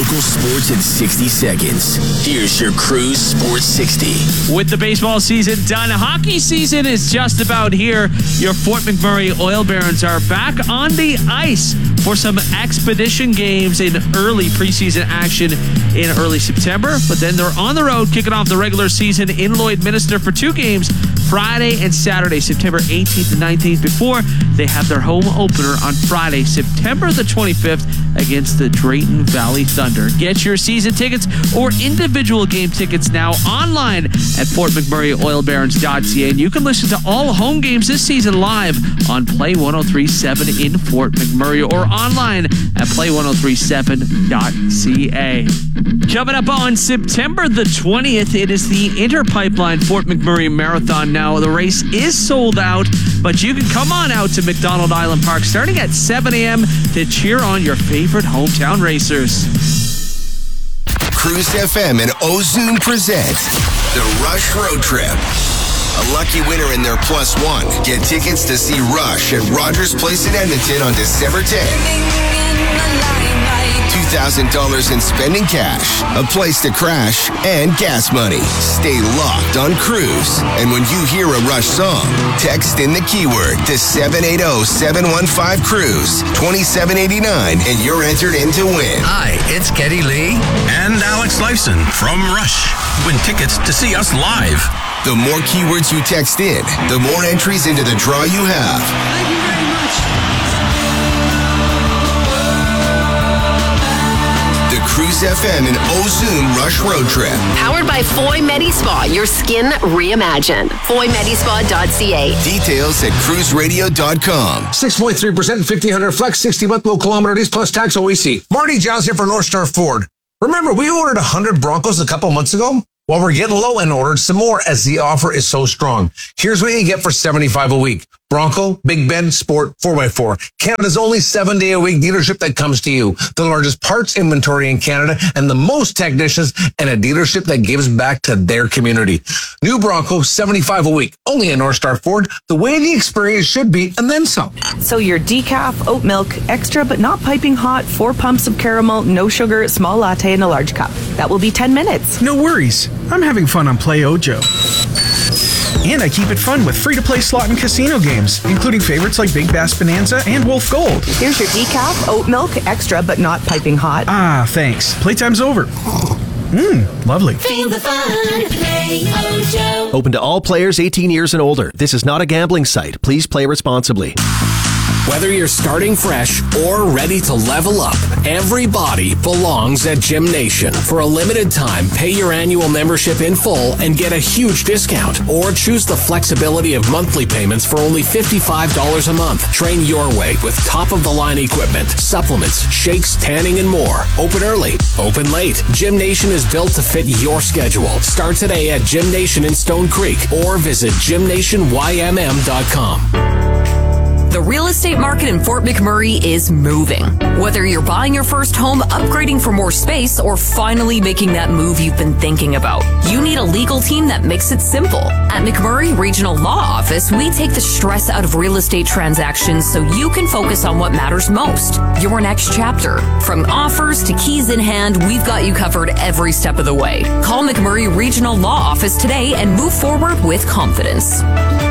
Local sports in 60 seconds. Here's your Cruise Sports 60. With the baseball season done, hockey season is just about here. Your Fort McMurray Oil Barons are back on the ice for some expedition games in early preseason action in early September. But then they're on the road, kicking off the regular season in Lloydminster for 2 games, Friday and Saturday, September 18th and 19th, before they have their home opener on Friday, September the 25th, against the Drayton Valley Thunder. Get your season tickets or individual game tickets now online at FortMcMurrayOilBarons.ca, and you can listen to all home games this season live on Play 103.7 in Fort McMurray or online at Play1037.ca. Coming up on September the 20th, it is the Interpipeline Fort McMurray Marathon. Now, the race is sold out, but you can come on out to McDonald Island Park starting at 7 a.m. to cheer on your favorite hometown racers. Cruise FM and Ozune present the Rush Road Trip. A lucky winner in their +1. Get tickets to see Rush at Rogers Place in Edmonton on December 10th. $2,000 in spending cash, a place to crash, and gas money. Stay locked on Cruise. And when you hear a Rush song, text in the keyword to 780-715-CRUISE, $27.89, and you're entered in to win. Hi, it's Geddy Lee and Alex Lifeson from Rush. Win tickets to see us live. The more keywords you text in, the more entries into the draw you have. Thank you very much. The Cruise FM and Ozune Rush Road Trip. Powered by Foy MediSpa, your skin reimagined. FoyMediSpa.ca. Details at cruiseradio.com. 6.3% 1500 flex, 60-month low kilometers plus tax OEC. Marty Giles here for North Star Ford. Remember, we ordered 100 Broncos a couple months ago? Well, we're getting low and ordered some more as the offer is so strong. Here's what you get for $75 a week. Bronco, Big Bend, Sport, 4x4. Canada's only 7-day-a-week dealership that comes to you. The largest parts inventory in Canada and the most technicians, and a dealership that gives back to their community. New Bronco, $75 a week. Only at North Star Ford. The way the experience should be, and then some. So your decaf, oat milk, extra but not piping hot, 4 pumps of caramel, no sugar, small latte in a large cup. That will be 10 minutes. No worries. I'm having fun on Play Ojo. And I keep it fun with free-to-play slot and casino games, including favorites like Big Bass Bonanza and Wolf Gold. Here's your decaf, oat milk, extra but not piping hot. Ah, thanks. Playtime's over. Lovely. Feel the fun. Play Ojo. Open to all players 18 years and older. This is not a gambling site. Please play responsibly. Whether you're starting fresh or ready to level up, everybody belongs at Gym Nation. For a limited time, pay your annual membership in full and get a huge discount. Or choose the flexibility of monthly payments for only $55 a month. Train your way with top-of-the-line equipment, supplements, shakes, tanning, and more. Open early, open late. Gym Nation is built to fit your schedule. Start today at Gym Nation in Stone Creek or visit gymnationYMM.com. The real estate market in Fort McMurray is moving. Whether you're buying your first home, upgrading for more space, or finally making that move you've been thinking about, you need a legal team that makes it simple. At McMurray Regional Law Office, we take the stress out of real estate transactions so you can focus on what matters most, your next chapter. From offers to keys in hand, we've got you covered every step of the way. Call McMurray Regional Law Office today and move forward with confidence.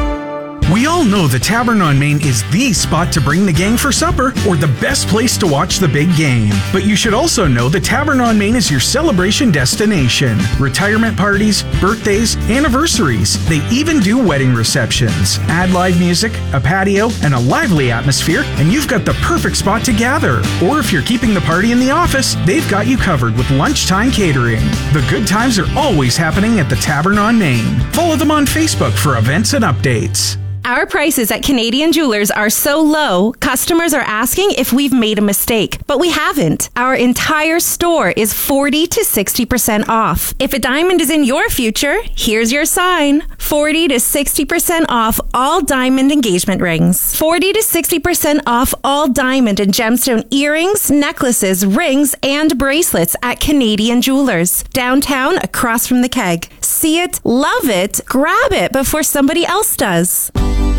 We all know the Tavern on Main is the spot to bring the gang for supper or the best place to watch the big game. But you should also know the Tavern on Main is your celebration destination. Retirement parties, birthdays, anniversaries. They even do wedding receptions. Add live music, a patio, and a lively atmosphere, and you've got the perfect spot to gather. Or if you're keeping the party in the office, they've got you covered with lunchtime catering. The good times are always happening at the Tavern on Main. Follow them on Facebook for events and updates. Our prices at Canadian Jewelers are so low, customers are asking if we've made a mistake, but we haven't. Our entire store is 40 to 60% off. If a diamond is in your future, here's your sign. 40 to 60% off all diamond engagement rings. 40 to 60% off all diamond and gemstone earrings, necklaces, rings, and bracelets at Canadian Jewelers. Downtown, across from the Keg. See it, love it, grab it before somebody else does.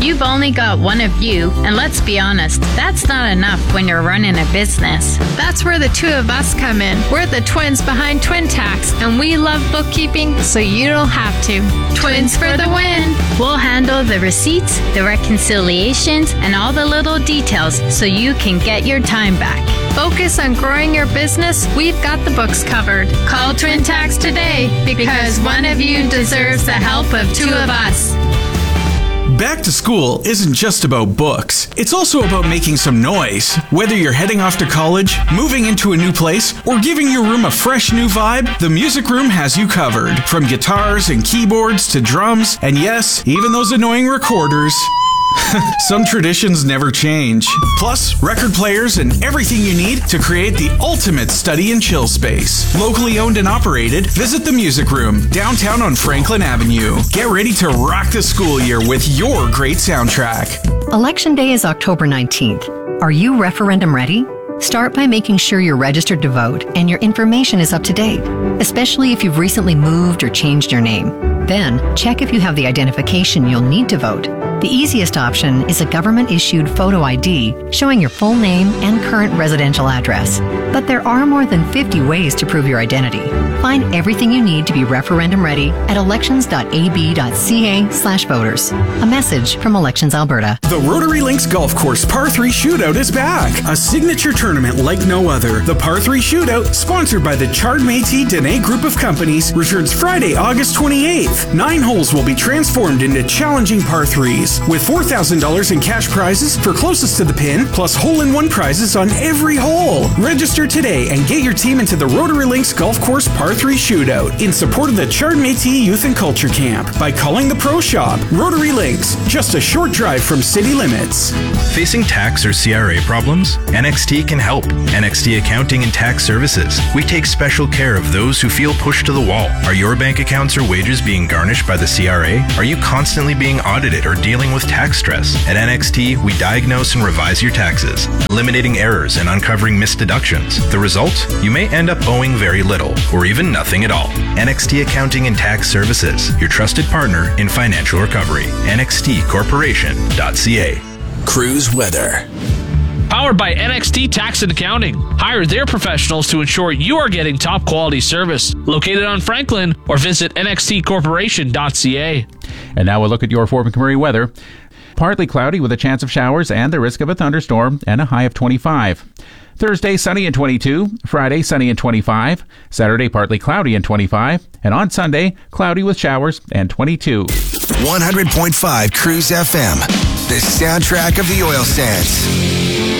You've only got one of you, and let's be honest, that's not enough when you're running a business. That's where the two of us come in. We're the twins behind Twin Tax, and we love bookkeeping, so you don't have to. Twins for the win! We'll handle the receipts, the reconciliations, and all the little details so you can get your time back. Focus on growing your business. We've got the books covered. Call Twin Tax today because one of you deserves the help of two of us. Back to school isn't just about books. It's also about making some noise. Whether you're heading off to college, moving into a new place, or giving your room a fresh new vibe, the Music Room has you covered. From guitars and keyboards to drums, and yes, even those annoying recorders. Some traditions never change. Plus, record players and everything you need to create the ultimate study and chill space. Locally owned and operated, visit the Music Room, downtown on Franklin Avenue. Get ready to rock the school year with your great soundtrack. Election Day is October 19th. Are you referendum ready? Start by making sure you're registered to vote and your information is up to date, especially if you've recently moved or changed your name. Then, check if you have the identification you'll need to vote. The easiest option is a government-issued photo ID showing your full name and current residential address. But there are more than 50 ways to prove your identity. Find everything you need to be referendum ready at elections.ab.ca/voters. A message from Elections Alberta. The Rotary Links Golf Course Par 3 Shootout is back. A signature tournament like no other. The Par 3 Shootout, sponsored by the Chard Métis Dene Group of Companies, returns Friday, August 28th. 9 holes will be transformed into challenging Par 3s, with $4,000 in cash prizes for closest to the pin, plus hole-in-one prizes on every hole. Register today and get your team into the Rotary Links Golf Course Par 3 Shootout in support of the Chard Métis Youth and Culture Camp by calling the Pro Shop. Rotary Links, just a short drive from city limits. Facing tax or CRA problems? NXT can help. NXT Accounting and Tax Services. We take special care of those who feel pushed to the wall. Are your bank accounts or wages being garnished by the CRA? Are you constantly being audited or dealing with tax stress? At NXT, we diagnose and revise your taxes, eliminating errors and uncovering missed deductions. The result? You may end up owing very little, or even nothing at all. NXT Accounting and Tax Services, your trusted partner in financial recovery. NXTcorporation.ca. Cruise weather. Powered by NXT Tax and Accounting. Hire their professionals to ensure you are getting top quality service. Located on Franklin or visit nxtcorporation.ca. And now we'll look at your Fort McMurray weather. Partly cloudy with a chance of showers and the risk of a thunderstorm and a high of 25. Thursday, sunny and 22. Friday, sunny and 25. Saturday, partly cloudy and 25. And on Sunday, cloudy with showers and 22. 100.5 Cruise FM, the soundtrack of the oil sands.